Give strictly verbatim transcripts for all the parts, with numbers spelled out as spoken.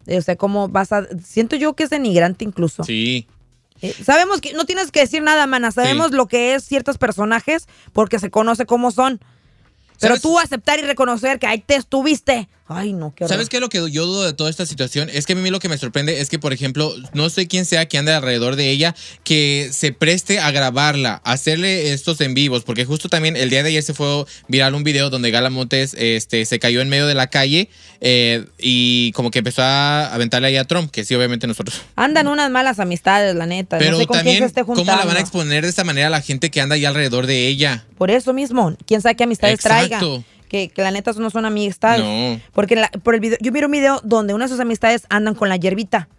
O sea, ¿cómo vas a...? Siento yo que es denigrante incluso. Sí. Eh, sabemos que no tienes que decir nada, mana. Sabemos Sí. lo que es ciertos personajes porque se conoce cómo son. Pero ¿Sabes? tú aceptar y reconocer que ahí te estuviste. Ay, no, qué horror. ¿Sabes qué es lo que yo dudo de toda esta situación? Es que a mí lo que me sorprende es que, por ejemplo, no sé quién sea que ande alrededor de ella, que se preste a grabarla, a hacerle estos en vivos, porque justo también el día de ayer se fue viral un video donde Gala Montes este, se cayó en medio de la calle eh, y como que empezó a aventarle ahí a Trump, que sí, obviamente nosotros. Andan unas malas amistades, la neta. Pero no sé con también, quién se esté ¿cómo juntando. la van a exponer de esta manera a la gente que anda ahí alrededor de ella? Por eso mismo, quién sabe qué amistades Exacto. traiga. Que, que la neta no son amistades. No. Porque la- por el video, yo vi un video donde una de sus amistades andan con la hierbita.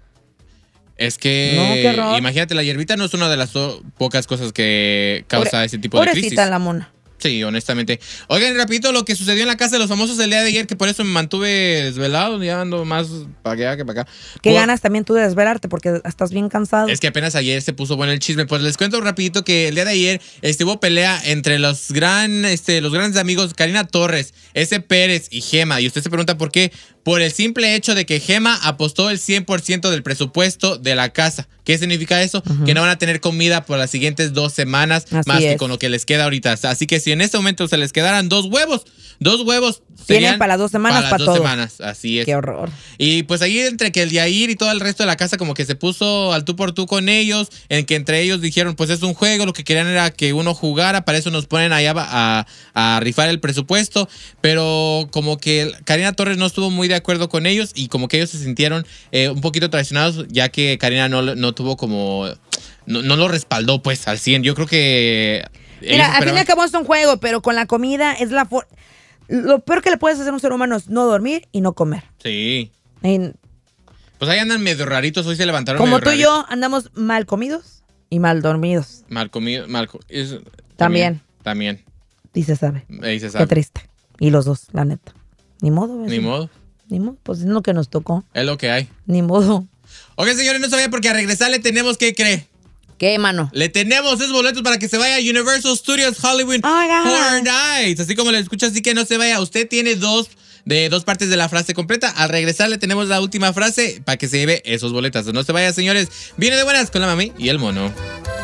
Es que, No, qué horror. imagínate, la hierbita no es una de las so- pocas cosas que causa Pobre- ese tipo de crisis. Pobrecita la mona. Sí, honestamente. Oigan, rapidito, lo que sucedió en la casa de los famosos el día de ayer, que por eso me mantuve desvelado, ya ando más para allá que para acá. Qué Por- ganas también tú de desvelarte porque estás bien cansado. Es que apenas ayer se puso bueno el chisme. Pues les cuento rapidito que el día de ayer estuvo pelea entre los gran, este, los grandes amigos Karina Torres, S. Pérez y Gema. Y usted se pregunta por qué. Por el simple hecho de que Gema apostó el cien por ciento del presupuesto de la casa. ¿Qué significa eso? Uh-huh. Que no van a tener comida por las siguientes dos semanas, Así más es. que con lo que les queda ahorita. Así que si en este momento se les quedaran dos huevos, dos huevos tienen para las dos semanas, para las para dos todo. semanas. Así es. Qué horror. Y pues ahí entre que el Yair y todo el resto de la casa como que se puso al tú por tú con ellos, en que entre ellos dijeron pues es un juego, lo que querían era que uno jugara, para eso nos ponen allá a, a rifar el presupuesto, pero como que Karina Torres no estuvo muy de acuerdo con ellos y como que ellos se sintieron eh, un poquito traicionados, ya que Karina no, no tuvo como, no, no lo respaldó pues al cien. Yo creo que... Mira, al fin y al cabo es un juego, pero con la comida es la... For- Lo peor que le puedes hacer a un ser humano es no dormir y no comer. Sí. En- Pues ahí andan medio raritos, hoy se levantaron Como medio tú y raritos. yo andamos mal comidos y mal dormidos. Mal comido, mal co- es- También. También. Y se sabe. Ahí se sabe. Qué triste. Y los dos, la neta. Ni modo. Ni vecino. modo. Ni modo. Pues es lo que nos tocó. Es lo que hay. Ni modo. Ok, señores, no se vayan porque a regresar le tenemos que creer. ¿Qué, mano? Le tenemos esos boletos para que se vaya a Universal Studios Hollywood Oh, God. Horror Nights. Así como le escucha, así que no se vaya. Usted tiene dos de dos partes de la frase completa. Al regresar le tenemos la última frase para que se lleve esos boletos. No se vaya, señores. Viene de buenas con la mami y el mono.